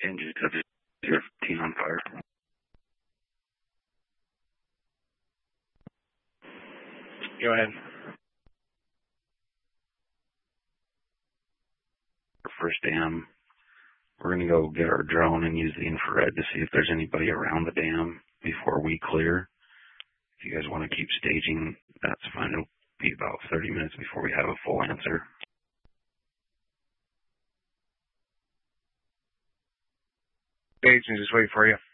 Engine 015 on fire. Go ahead. First dam. We're going to go get our drone and use the infrared to see if there's anybody around the dam before we clear. If you guys want to keep staging, that's fine. It'll be about 30 minutes before we have a full answer. Stage and just wait for you.